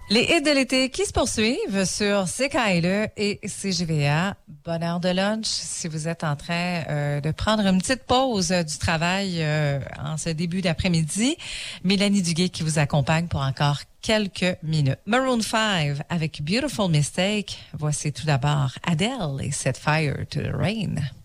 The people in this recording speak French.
Les hits de l'été qui se poursuivent sur CKLE et CGVA. Bonne heure de lunch si vous êtes en train de prendre une petite pause du travail en ce début d'après-midi. Mélanie Duguay qui vous accompagne pour encore quelques minutes. Maroon 5 avec Beautiful Mistake. Voici tout d'abord Adele et Set Fire to the Rain.